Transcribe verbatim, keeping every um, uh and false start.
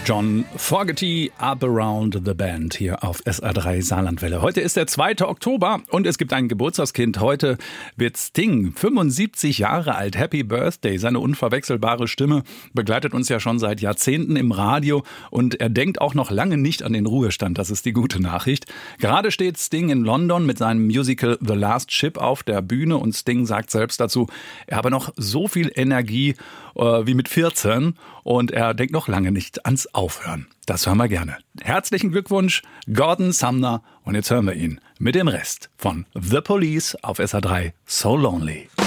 John Fogerty, Up Around the Band hier auf S R drei Saarlandwelle. Heute ist der zweite Oktober und es gibt ein Geburtstagskind. Heute wird Sting fünfundsiebzig Jahre alt. Happy Birthday. Seine unverwechselbare Stimme begleitet uns ja schon seit Jahrzehnten im Radio und er denkt auch noch lange nicht an den Ruhestand. Das ist die gute Nachricht. Gerade steht Sting in London mit seinem Musical The Last Ship auf der Bühne und Sting sagt selbst dazu, er habe noch so viel Energie äh, wie mit vierzehn und er denkt noch lange nicht ans Aufhören. Das hören wir gerne. Herzlichen Glückwunsch, Gordon Sumner. Und jetzt hören wir ihn mit dem Rest von The Police auf S R drei So Lonely.